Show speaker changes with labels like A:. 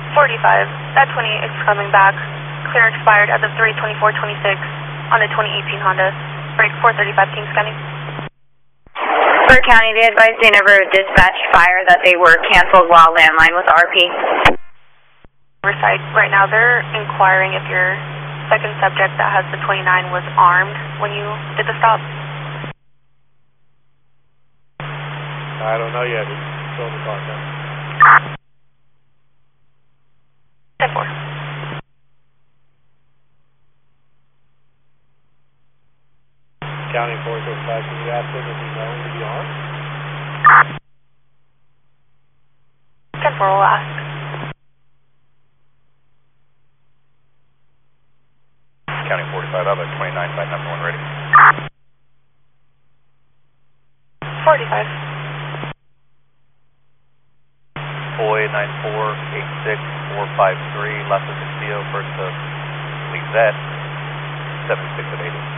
A: 45. That 28 is coming back. Clear expired as of 3/24/26 on a 2018 Honda. Break 435 Kings County.
B: Burke County, they advised they never dispatched fire, that they were canceled while landline with RP.
A: Oversight. Right now they're inquiring if your second subject that has the 29 was armed when you did the stop.
C: I don't know yet. It's still in the car now.
A: 10-4.
C: County 435, can you ask him if he's known to be armed?
A: 10-4 will ask.
D: County 45, I'll have 29 by number 1 ready.
A: 45.
D: Boy 9486-453, Las Castillo, first to Lizette, 76 at 80.